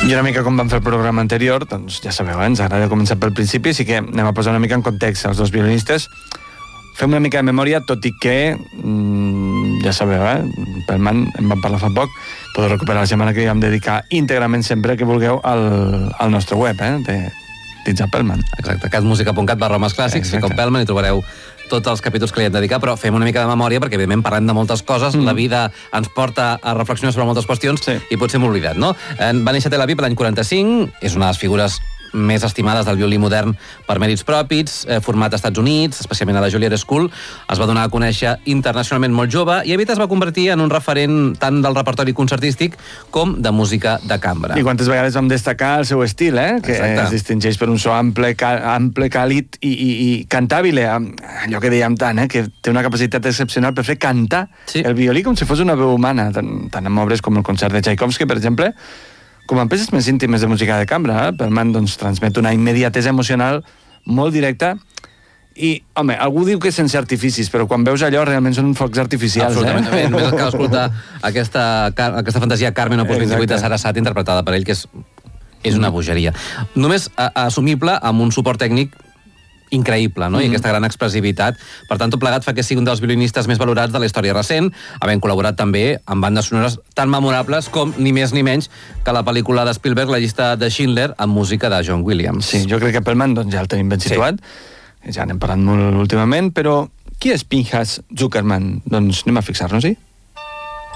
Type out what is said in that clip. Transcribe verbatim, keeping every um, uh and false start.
I una mica com vam fer el programa anterior, doncs ja sabeu, eh? Ens agrada començar pel principi, així que anem a posar una mica en context els dos violinistes. Fem una mica de memòria, tot i que, mmm, ja sabeu, eh? Perlman, en vam parlar fa poc, podeu recuperar la setmana que vam dedicar íntegrament sempre que vulgueu al, al nostre web, eh? De Dins Perlman. Exacte, catmusica punt cat barra homes clàssics, fiqueu Perlman i trobareu tots els capítols que li hem de dedicar, però fem una mica de memòria perquè, evidentment, parlem de moltes coses, mm. la vida ens porta a reflexionar sobre moltes qüestions sí. i potser hem oblidat, no? Va néixer a Tel Aviv l'any quaranta-cinc, és una de les figures més estimades del violí modern per mèrits propis, eh, format als Estats Units, especialment a la Juilliard School, es va donar a conèixer internacionalment molt jove i aviat es va convertir en un referent tant del repertori concertístic com de música de cambra. I quantes vegades vam destacar el seu estil, eh? Que Exacte. Es distingeix per un so ample, ample càlid i, i, i cantàbile, allò que dèiem tant, eh? Que té una capacitat excepcional per fer cantar sí. el violí com si fos una veu humana, tant, tant en obres com el concert de Tchaikovsky, per exemple, com en peces més íntimes de música de cambra. Eh? Perlman doncs, transmet una immediatesa emocional molt directa i, home, algú diu que sense artificis, però quan veus allò realment són focs artificials. Absolutament. Eh? Només cal escoltar aquesta, aquesta fantasia Carmen opus vint-i-vuit de Sarasate interpretada per ell, que és, és una bogeria. Només a, assumible amb un suport tècnic increïble, no? Mm. I aquesta gran expressivitat. Per tant, tot plegat fa que sigui un dels violinistes més valorats de la història recent, havent col·laborat també amb bandes sonores tan memorables com, ni més ni menys, que la pel·lícula de Spielberg, La llista de Schindler, amb música de John Williams. Sí, jo crec que Perlman doncs, ja el tenim ben situat, sí. ja n'hem parlat molt últimament, però qui és Pinchas Zukerman? Doncs anem a fixar-nos-hi.